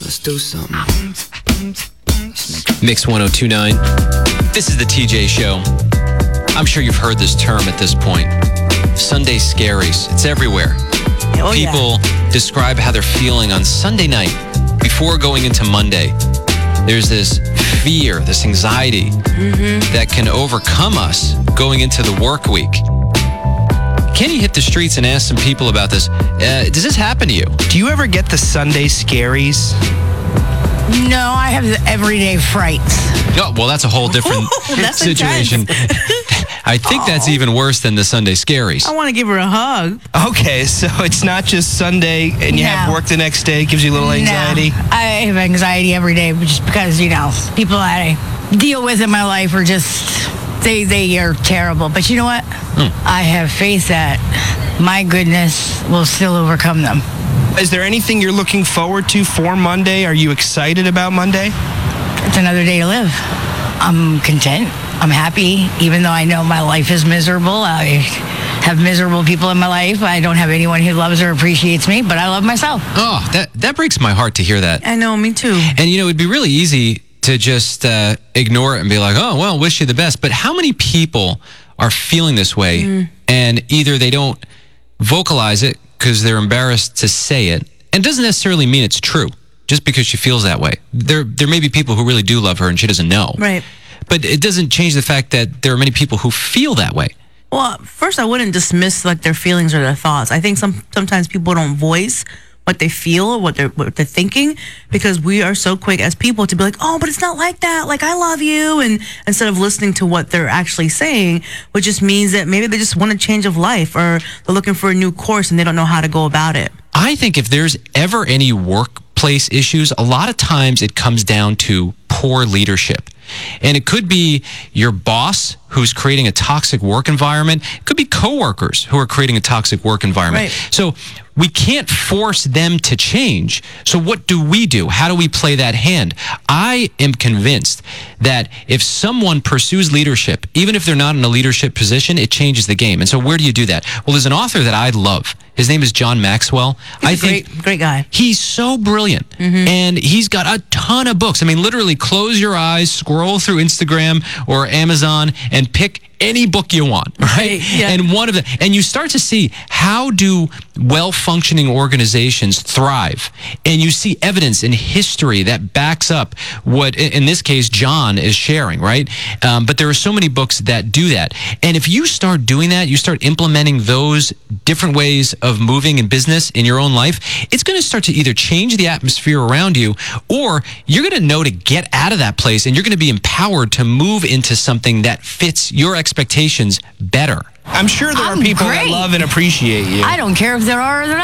Let's do something. Mix 1029. This is the TJ Show. I'm sure you've heard this term at this point. Sunday scaries. It's everywhere. Oh, People describe how they're feeling on Sunday night before going into Monday. There's this fear, this anxiety that can overcome us going into the work week. Can you hit the streets and ask some people about this? Does this happen to you? Do you ever get the Sunday scaries? No, I have the everyday frights. Oh, well, that's a whole different That's situation. I think that's even worse than the Sunday scaries. I want to give her a hug. Okay, so it's not just Sunday and you have No. work the next day, gives you a little anxiety? No, I have anxiety every day just because, people I deal with in my life are just, they are terrible. But you know what? I have faith that my goodness will still overcome them. Is there anything you're looking forward to for Monday? Are you excited about Monday? It's another day to live. I'm content. I'm happy, even though I know my life is miserable. I have miserable people in my life. I don't have anyone who loves or appreciates me, but I love myself. Oh, that breaks my heart to hear that. I know, me too. And, it'd be really easy to just ignore it and be like, oh, well, wish you the best. But how many people are feeling this way and either they don't vocalize it because they're embarrassed to say it, and doesn't necessarily mean it's true just because she feels that way. There may be people who really do love her and she doesn't know. Right. But it doesn't change the fact that there are many people who feel that way. Well, first, I wouldn't dismiss their feelings or their thoughts. I think sometimes people don't voice what they feel or what they're thinking because we are so quick as people to be like, oh, but it's not like that. Like, I love you. And instead of listening to what they're actually saying, which just means that maybe they just want a change of life or they're looking for a new course and they don't know how to go about it. I think if there's ever any workplace issues, a lot of times it comes down to poor leadership. And it could be your boss who's creating a toxic work environment. It could be coworkers who are creating a toxic work environment. Right. So we can't force them to change. So what do we do? How do we play that hand? I am convinced that if someone pursues leadership, even if they're not in a leadership position, it changes the game. And so where do you do that? Well, there's an author that I love. His name is John Maxwell. He's a great guy. He's so brilliant. And he's got a ton of books. I mean, literally close your eyes, scroll through Instagram or Amazon and pick any book you want, right? Yeah. And one of the, and you start to see how do well-functioning organizations thrive. And you see evidence in history that backs up what, in this case, John is sharing, right? But there are so many books that do that. And if you start doing that, you start implementing those different ways of moving in business in your own life, it's going to start to either change the atmosphere around you or you're going to know to get out of that place and you're going to be empowered to move into something that fits your expectations better. I'm sure there are I'm people that great. love and appreciate you. I don't care if there are or there